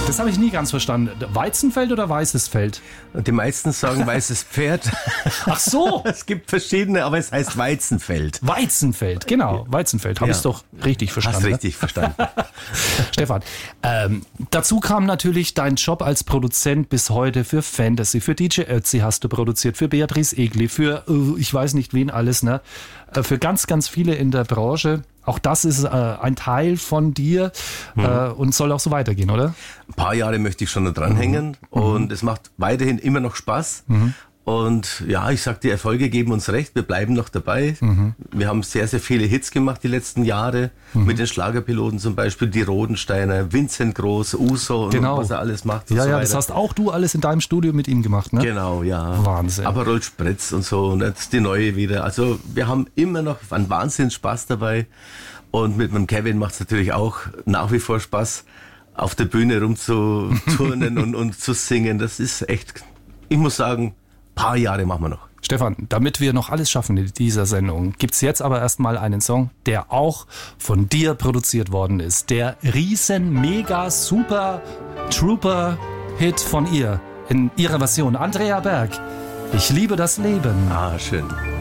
Das habe ich nie ganz verstanden. Weizenfeld oder weißes Feld? Und die meisten sagen weißes Pferd. Ach so! Es gibt verschiedene, aber es heißt Weizenfeld. Weizenfeld, genau. Weizenfeld. Habe ich es doch richtig verstanden. Hast richtig verstanden. Stefan, dazu kam natürlich dein Job als Produzent bis heute für Fantasy, für DJ Ötzi hast du produziert, für Beatrice Egli, für ich weiß nicht wen alles, ne? Für ganz, ganz viele in der Branche. Auch das ist ein Teil von dir und soll auch so weitergehen, oder? Ein paar Jahre möchte ich schon da dranhängen und es macht weiterhin immer noch Spaß. Und ja, ich sag, die Erfolge geben uns recht, wir bleiben noch dabei. Wir haben sehr, sehr viele Hits gemacht die letzten Jahre, mit den Schlagerpiloten zum Beispiel, die Rodensteiner, Vincent Groß, Uso und was er alles macht. Und ja, so ja, weiter. das hast auch du alles in deinem Studio mit ihm gemacht, ne? Genau, ja. Wahnsinn. Aber Rolf Spretz und so und jetzt die neue wieder. Also wir haben immer noch einen Wahnsinns Spaß dabei. Und mit meinem Kevin macht es natürlich auch nach wie vor Spaß, auf der Bühne rumzuturnen und zu singen. Das ist echt, ich muss sagen, ein paar Jahre machen wir noch. Stefan, damit wir noch alles schaffen in dieser Sendung, gibt's jetzt aber erstmal einen Song, der auch von dir produziert worden ist. Der riesen, mega, super Trooper-Hit von ihr in ihrer Version. Andrea Berg, ich liebe das Leben. Ah, schön.